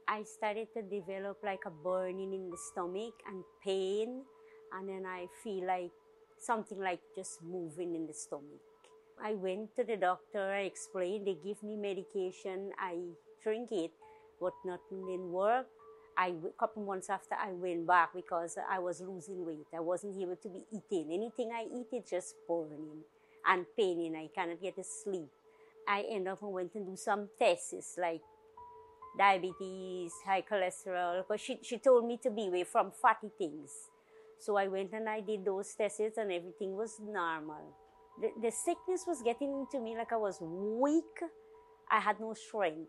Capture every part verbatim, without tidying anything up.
I started to develop like a burning in the stomach and pain, and then I feel like something like just moving in the stomach. I went to the doctor, I explained, they give me medication, I drink it, but nothing didn't work. I, a couple months after, I went back because I was losing weight. I wasn't able to be eating. Anything I eat, it's just burning and paining. I cannot get to sleep. I end up and went and do some tests like diabetes, high cholesterol, because she, she told me to be away from fatty things. So I went and I did those tests and everything was normal. The, the sickness was getting into me like I was weak. I had no strength.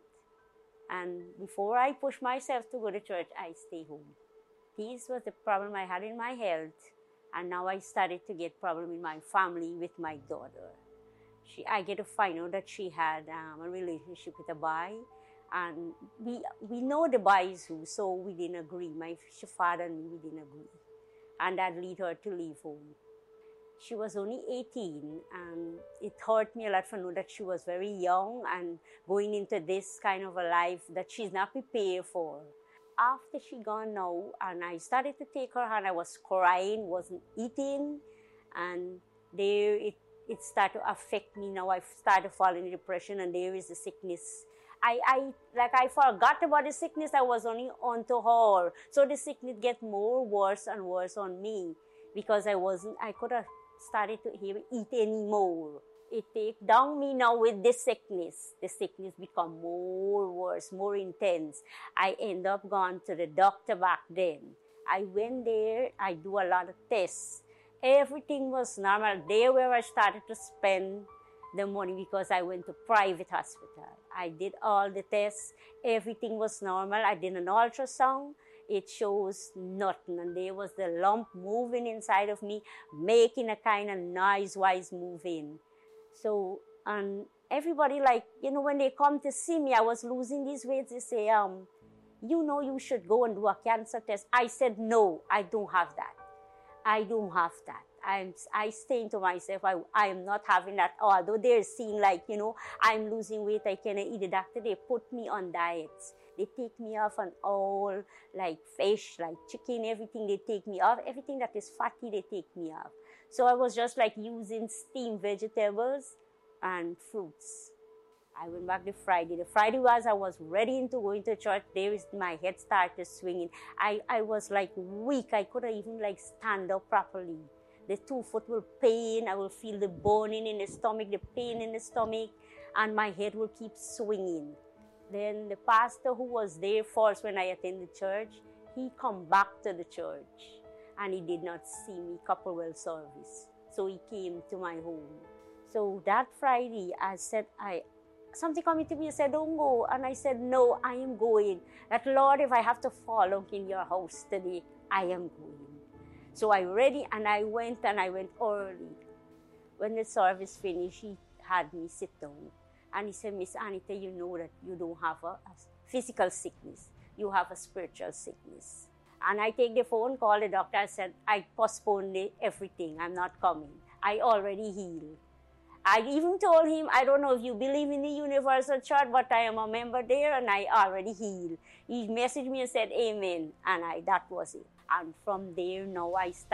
And before I pushed myself to go to church, I stay home. This was the problem I had in my health. And now I started to get problem in my family with my daughter. She, I get to find out that she had um, a relationship with a boy. And we we know the boy is who, so we didn't agree. My father and me, we didn't agree. And that led her to leave home. She was only eighteen, and it hurt me a lot to know that she was very young and going into this kind of a life that she's not prepared for. After she gone now, and I started to take her hand, I was crying, wasn't eating, and there it, it started to affect me. Now I started falling in depression, and there is the sickness. I, I like I forgot about the sickness. I was only on to her. So the sickness get more worse and worse on me because I wasn't, I could have started to even eat anymore. It take down me now with this sickness. The sickness become more worse, more intense. I end up going to the doctor back then. I went there, I do a lot of tests. Everything was normal. There where I started to spend the money because I went to private hospital. I did all the tests. Everything was normal. I did an ultrasound. It shows nothing. And there was the lump moving inside of me, making a kind of noise-wise moving. So, and everybody like, you know, when they come to see me, I was losing these weight. They say, um, you know, you should go and do a cancer test. I said, no, I don't have that. I don't have that. I'm, I stay to myself, I, I am not having that. Although they're seeing like, you know, I'm losing weight, I cannot eat. The doctor, they put me on diets. They take me off on all, like fish, like chicken, everything they take me off. Everything that is fatty, they take me off. So I was just like using steamed vegetables and fruits. I went back the Friday. The Friday was I was ready to go into church. There is my head started swinging. I, I was like weak. I couldn't even like stand up properly. The two foot will pain. I will feel the burning in the stomach, the pain in the stomach, and my head will keep swinging. Then the pastor who was there first when I attended church, he come back to the church and he did not see me couple well service. So he came to my home. So that Friday, I said, I something coming to me and said, don't go. And I said, no, I am going. That Lord, if I have to fall in your house today, I am going. So I ready and I went and I went early. When the service finished, he had me sit down. And he said, Miss Anita, you know that you don't have a, a physical sickness. You have a spiritual sickness. And I take the phone, call the doctor. I said, I postponed everything. I'm not coming. I already healed. I even told him, I don't know if you believe in the Universal Church, but I am a member there and I already healed. He messaged me and said, amen. And I, that was it. And from there, now I started.